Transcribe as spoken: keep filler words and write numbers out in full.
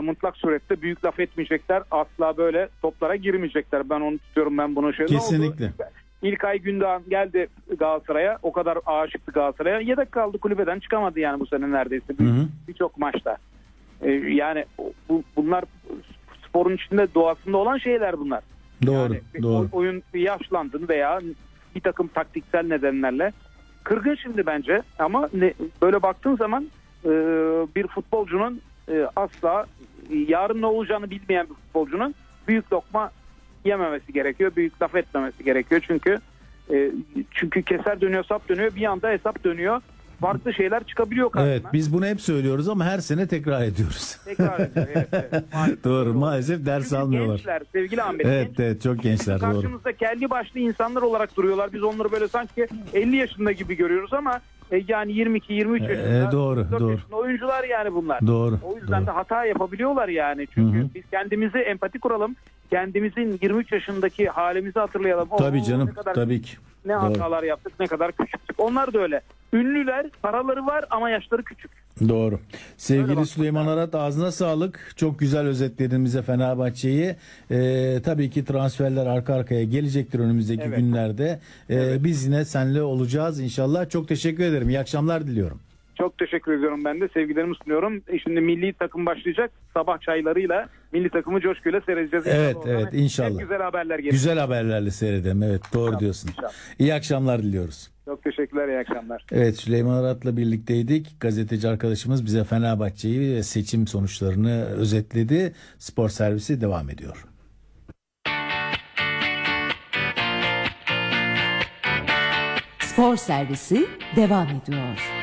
mutlak surette büyük laf etmeyecekler. Asla böyle toplara girmeyecekler. Ben onu tutuyorum, ben bunu şey. Kesinlikle. İlkay Gündoğan geldi Galatasaray'a. O kadar aşıktı Galatasaray'a. Yedek kaldı, kulübeden çıkamadı yani bu sene neredeyse. Birçok maçta. Ee, yani bu, bunlar sporun içinde, doğasında olan şeyler bunlar. Doğru. Yani doğru. oyun yaşlandın veya bir takım taktiksel nedenlerle kırgın şimdi bence. Ama ne, böyle baktığın zaman e, bir futbolcunun e, asla yarın ne olacağını bilmeyen bir futbolcunun büyük lokma yememesi gerekiyor. Büyük laf etmemesi gerekiyor. Çünkü e, çünkü keser dönüyor, sap dönüyor. Bir anda hesap dönüyor. Farklı şeyler çıkabiliyor karşına. Evet, biz bunu hep söylüyoruz ama her sene tekrar ediyoruz. Tekrar ediyor. Evet, evet. Maalesef. Doğru. Maalesef ders Çünkü almıyorlar. Gençler, sevgili Ahmet. Evet, genç, evet, çok gençler. Doğru. karşımızda kelli başlı insanlar olarak duruyorlar. Biz onları böyle sanki elli yaşında gibi görüyoruz ama e, yani yirmi iki yirmi üç yaşında, E, doğru, doğru. yaşında oyuncular yani bunlar. Doğru. O yüzden doğru. de hata yapabiliyorlar yani. Çünkü Hı-hı. biz kendimizi empati kuralım. Kendimizin yirmi üç yaşındaki halimizi hatırlayalım. Tabii Oo, canım. ne kadar, Tabii ki. ne Doğru. hatalar yaptık, ne kadar küçüktük. Onlar da öyle. Ünlüler, paraları var ama yaşları küçük. Doğru. Sevgili bak- Süleyman Arat, ağzına sağlık. Çok güzel özetledin bize Fenerbahçe'yi. Ee, tabii ki transferler arka arkaya gelecektir önümüzdeki Evet. günlerde. Ee, Evet. Biz yine seninle olacağız inşallah. Çok teşekkür ederim. İyi akşamlar diliyorum. Çok teşekkür ediyorum ben de. Sevgilerimi sunuyorum. E Şimdi milli takım başlayacak. Sabah çaylarıyla milli takımı coşkuyla seyredeceğiz. Evet, İnşallah. evet, inşallah. Hep güzel haberler gelecek. Güzel haberlerle seyredelim. Evet, doğru İnşallah, diyorsun. inşallah. İyi akşamlar diliyoruz. Çok teşekkürler. İyi akşamlar. Evet, Süleyman Arat'la birlikteydik. Gazeteci arkadaşımız bize Fenerbahçe'yi ve seçim sonuçlarını özetledi. Spor servisi devam ediyor. Spor servisi devam ediyor.